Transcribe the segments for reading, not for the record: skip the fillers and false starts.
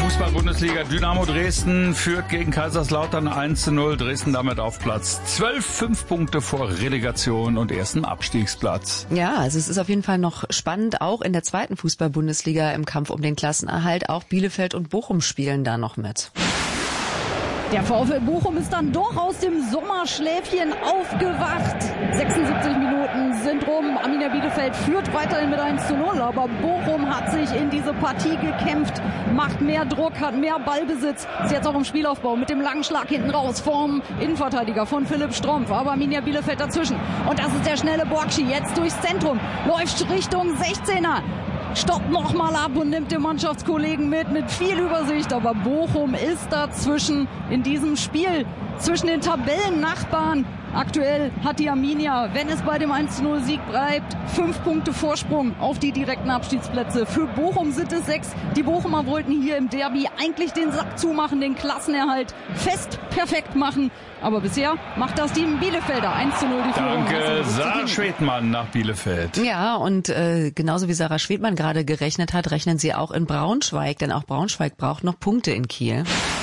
Fußball-Bundesliga. Dynamo Dresden führt gegen Kaiserslautern 1:0. Dresden damit auf Platz 12, 5 Punkte vor Relegation und ersten Abstiegsplatz. Ja, also es ist auf jeden Fall noch spannend, auch in der zweiten Fußball-Bundesliga im Kampf um den Klassenerhalt. Auch Bielefeld und Bochum spielen da noch mit. Der VfL Bochum ist dann doch aus dem Sommerschläfchen aufgewacht. 76 Minuten sind rum. Arminia Bielefeld führt weiterhin mit 1:0. Aber Bochum hat sich in diese Partie gekämpft, macht mehr Druck, hat mehr Ballbesitz. Ist jetzt auch im Spielaufbau mit dem langen Schlag hinten raus vom Innenverteidiger von Philipp Strompf. Aber Arminia Bielefeld dazwischen. Und das ist der schnelle Borgschi. Jetzt durchs Zentrum. Läuft Richtung 16er. Stoppt nochmal ab und nimmt den Mannschaftskollegen mit viel Übersicht. Aber Bochum ist dazwischen in diesem Spiel zwischen den Tabellennachbarn. Aktuell hat die Arminia, wenn es bei dem 1:0-Sieg bleibt, 5 Punkte Vorsprung auf die direkten Abstiegsplätze. Für Bochum sind es 6. Die Bochumer wollten hier im Derby eigentlich den Sack zumachen, den Klassenerhalt fest perfekt machen. Aber bisher macht das Team Bielefelder 1:0 die Führung. Danke, Sarah Schwedmann nach Bielefeld. Ja, und genauso wie Sarah Schwedmann gerade gerechnet hat, rechnen sie auch in Braunschweig, denn auch Braunschweig braucht noch Punkte in Kiel.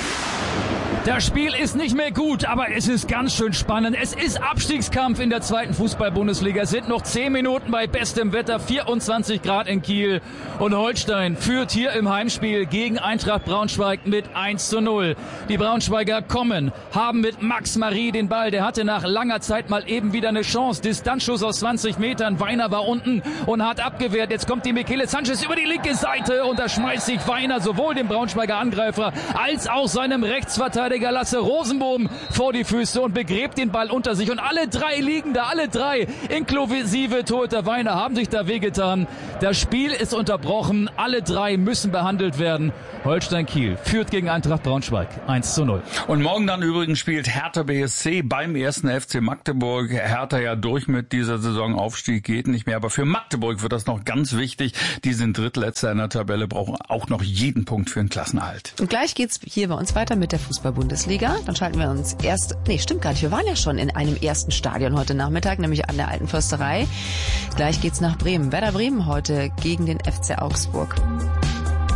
Das Spiel ist nicht mehr gut, aber es ist ganz schön spannend. Es ist Abstiegskampf in der zweiten Fußball-Bundesliga. Es sind noch 10 Minuten bei bestem Wetter, 24 Grad in Kiel. Und Holstein führt hier im Heimspiel gegen Eintracht Braunschweig mit 1:0. Die Braunschweiger kommen, haben mit Max Marie den Ball. Der hatte nach langer Zeit mal eben wieder eine Chance. Distanzschuss aus 20 Metern. Weiner war unten und hat abgewehrt. Jetzt kommt die Michele Sanchez über die linke Seite und da schmeißt sich Weiner sowohl dem Braunschweiger Angreifer als auch seinem Rechtsverteidiger Lasse Rosenbohm vor die Füße und begräbt den Ball unter sich. Und alle drei liegen da, alle drei, inklusive Torhüter Weiner, haben sich da wehgetan. Das Spiel ist unterbrochen, alle drei müssen behandelt werden. Holstein Kiel führt gegen Eintracht Braunschweig 1:0. Und morgen dann übrigens spielt Hertha BSC beim 1. FC Magdeburg. Hertha ja durch mit dieser Saison, Aufstieg geht nicht mehr. Aber für Magdeburg wird das noch ganz wichtig. Die sind Drittletzter in der Tabelle, brauchen auch noch jeden Punkt für den Klassenerhalt. Und gleich geht's hier bei uns weiter mit der Fußball-Bundesliga. Dann schalten wir uns stimmt gar nicht. Wir waren ja schon in einem ersten Stadion heute Nachmittag, nämlich an der Alten Försterei. Gleich geht's nach Bremen. Werder Bremen heute gegen den FC Augsburg.